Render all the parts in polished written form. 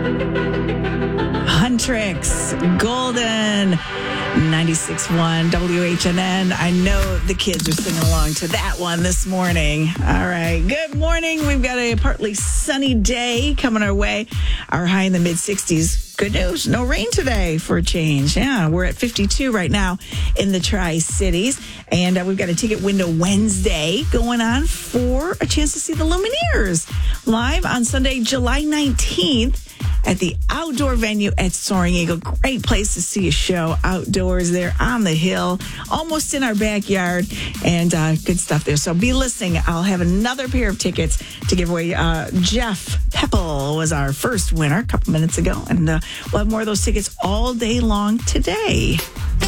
Huntrix, Golden, 96.1 WHNN. I know the kids are singing along to that one this morning. All right. Good morning. We've got a partly sunny day coming our way. Our high in the mid-60s. Good news. No rain today for a change. Yeah, we're at 52 right now in the Tri-Cities. And we've got a ticket window Wednesday going on for a chance to see the Lumineers live on Sunday, July 19th. At the outdoor venue at Soaring Eagle. Great place to see a show outdoors there on the hill, almost in our backyard, and good stuff there. So be listening. I'll have another pair of tickets to give away. Jeff Peppel was our first winner a couple minutes ago, and we'll have more of those tickets all day long today.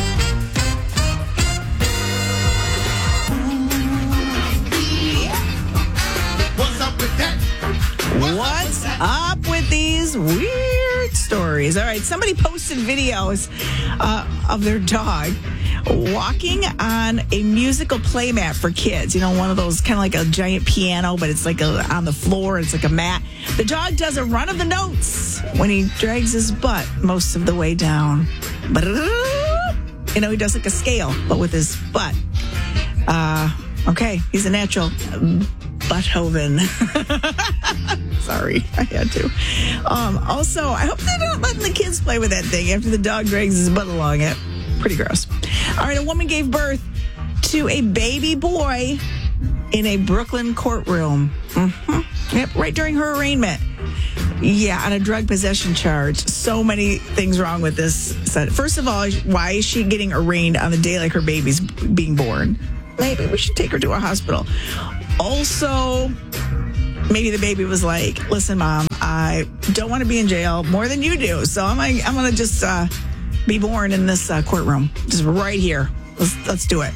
What's up with these weird stories? All right, somebody posted videos of their dog walking on a musical playmat for kids. You know, one of those kind of like a giant piano, but it's like on the floor. It's like a mat. The dog does a run of the notes when he drags his butt most of the way down. You know, he does like a scale, but with his butt. Okay, he's a natural. Beethoven. Sorry, I had to. Also, I hope they're not letting the kids play with that thing after the dog drags his butt along it. Pretty gross. All right, a woman gave birth to a baby boy in a Brooklyn courtroom. Yep, right during her arraignment. Yeah, on a drug possession charge. So many things wrong with this. First of all, why is she getting arraigned on the day like her baby's being born? Maybe we should take her to a hospital. Also, maybe the baby was like, listen, Mom, I don't want to be in jail more than you do. So I'm going to just be born in this courtroom, just right here. Let's do it.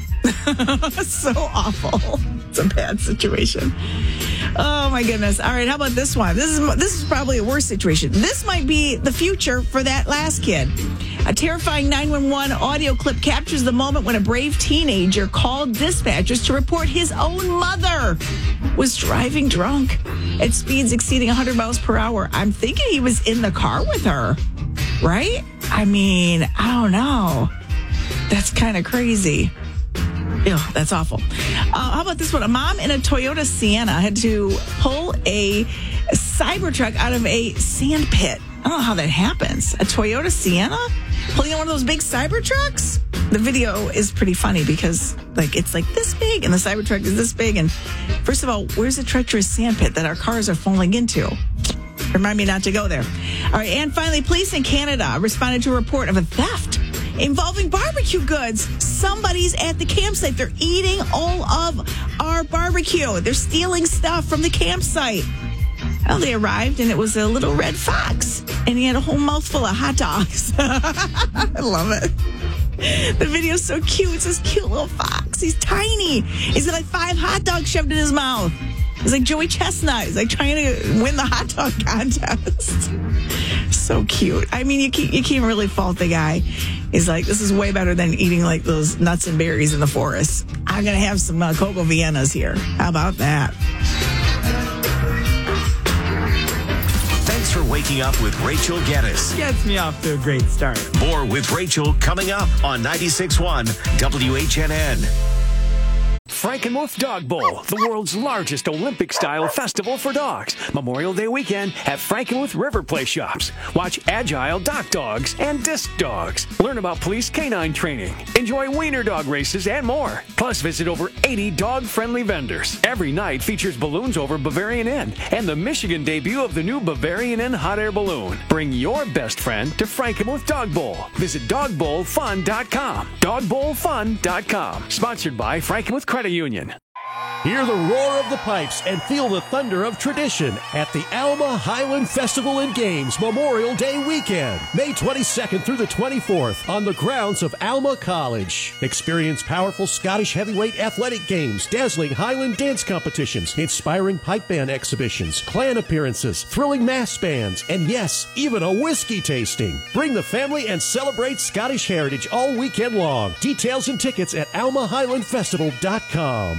So awful. It's a bad situation. Oh, my goodness. All right, how about this one? This is probably a worse situation. This might be the future for that last kid. A terrifying 911 audio clip captures the moment when a brave teenager called dispatchers to report his own mother was driving drunk at speeds exceeding 100 miles per hour. I'm thinking he was in the car with her, right? I mean, I don't know. That's kind of crazy. Ew, that's awful. How about this one? A mom in a Toyota Sienna had to pull a Cybertruck out of a sand pit. I don't know how that happens. A Toyota Sienna pulling on one of those big Cybertrucks? The video is pretty funny because it's like this big and the Cybertruck is this big. And first of all, where's the treacherous sand pit that our cars are falling into? Remind me not to go there. All right, and finally, police in Canada responded to a report of a theft involving barbecue goods. Somebody's at the campsite. They're eating all of our barbecue. They're stealing stuff from the campsite. Well, they arrived, and it was a little red fox, and he had a whole mouthful of hot dogs. I love it. The video's so cute. It's this cute little fox. He's tiny. He's got like 5 hot dogs shoved in his mouth. He's like Joey Chestnut. He's like trying to win the hot dog contest. So cute. I mean, you can't really fault the guy. He's like, this is way better than eating like those nuts and berries in the forest. I'm going to have some Cocoa Viennas here. How about that? Thanks for waking up with Rachel Geddes. Gets me off to a great start. More with Rachel coming up on 96.1 WHNN. Frankenmuth Dog Bowl, the world's largest Olympic-style festival for dogs. Memorial Day weekend at Frankenmuth River Play shops. Watch agile dock dogs and disc dogs. Learn about police canine training. Enjoy wiener dog races and more. Plus, visit over 80 dog-friendly vendors. Every night features balloons over Bavarian Inn and the Michigan debut of the new Bavarian Inn hot air balloon. Bring your best friend to Frankenmuth Dog Bowl. Visit dogbowlfun.com. Dogbowlfun.com. Sponsored by Frankenmuth Credit Union. Hear the roar of the pipes and feel the thunder of tradition at the Alma Highland Festival and Games Memorial Day weekend, May 22nd through the 24th on the grounds of Alma College. Experience powerful Scottish heavyweight athletic games, dazzling Highland dance competitions, inspiring pipe band exhibitions, clan appearances, thrilling mass bands, and yes, even a whiskey tasting. Bring the family and celebrate Scottish heritage all weekend long. Details and tickets at almahighlandfestival.com.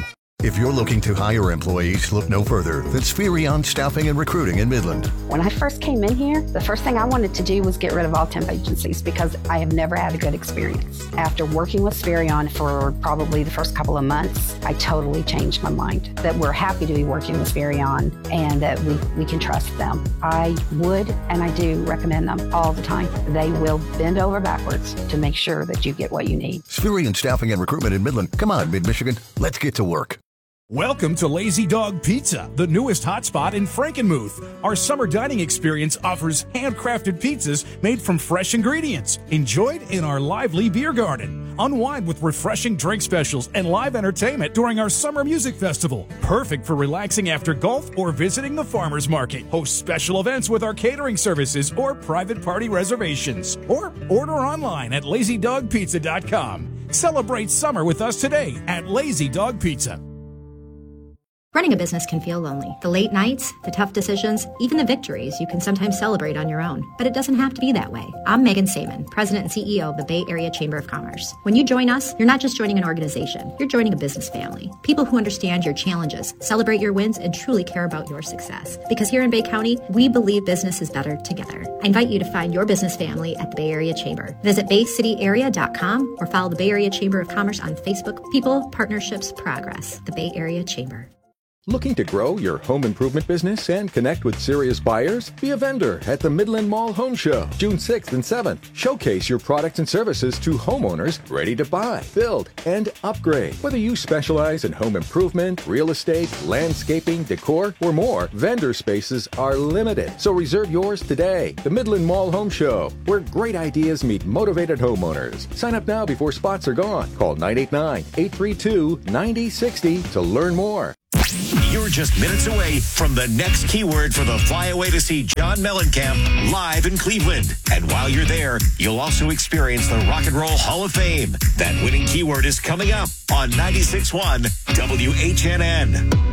If you're looking to hire employees, look no further than Spherion Staffing and Recruiting in Midland. When I first came in here, the first thing I wanted to do was get rid of all temp agencies because I have never had a good experience. After working with Spherion for probably the first couple of months, I totally changed my mind that we're happy to be working with Spherion and that we can trust them. I would and I do recommend them all the time. They will bend over backwards to make sure that you get what you need. Spherion Staffing and Recruitment in Midland. Come on, Mid-Michigan. Let's get to work. Welcome to Lazy Dog Pizza, the newest hotspot in Frankenmuth. Our summer dining experience offers handcrafted pizzas made from fresh ingredients, enjoyed in our lively beer garden. Unwind with refreshing drink specials and live entertainment during our summer music festival. Perfect for relaxing after golf or visiting the farmer's market. Host special events with our catering services or private party reservations. Or order online at lazydogpizza.com. Celebrate summer with us today at Lazy Dog Pizza. Running a business can feel lonely. The late nights, the tough decisions, even the victories you can sometimes celebrate on your own. But it doesn't have to be that way. I'm Megan Saman, President and CEO of the Bay Area Chamber of Commerce. When you join us, you're not just joining an organization, you're joining a business family. People who understand your challenges, celebrate your wins, and truly care about your success. Because here in Bay County, we believe business is better together. I invite you to find your business family at the Bay Area Chamber. Visit baycityarea.com or follow the Bay Area Chamber of Commerce on Facebook. People, partnerships, progress. The Bay Area Chamber. Looking to grow your home improvement business and connect with serious buyers? Be a vendor at the Midland Mall Home Show, June 6th and 7th. Showcase your products and services to homeowners ready to buy, build, and upgrade. Whether you specialize in home improvement, real estate, landscaping, decor, or more, vendor spaces are limited. So reserve yours today. The Midland Mall Home Show, where great ideas meet motivated homeowners. Sign up now before spots are gone. Call 989-832-9060 to learn more. You're just minutes away from the next keyword for the flyaway to see John Mellencamp live in Cleveland. And while you're there, you'll also experience the Rock and Roll Hall of Fame. That winning keyword is coming up on 96.1 WHNN.